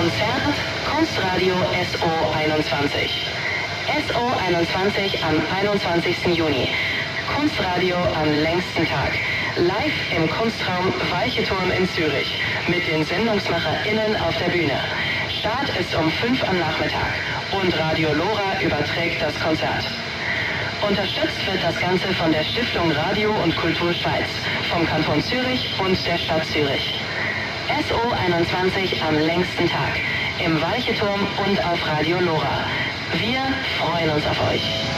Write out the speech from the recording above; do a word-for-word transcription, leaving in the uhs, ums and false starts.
Konzert Kunstradio S O einundzwanzig. S O einundzwanzig am einundzwanzigsten Juni. Kunstradio am längsten Tag. Live im Kunstraum Weiche Turm in Zürich. Mit den SendungsmacherInnen auf der Bühne. Start ist um fünf am Nachmittag. Und Radio Lora überträgt das Konzert. Unterstützt wird das Ganze von der Stiftung Radio und Kultur Schweiz, vom Kanton Zürich und der Stadt Zürich. S O einundzwanzig am längsten Tag. Im Weiche Turm und auf Radio Lora. Wir freuen uns auf euch.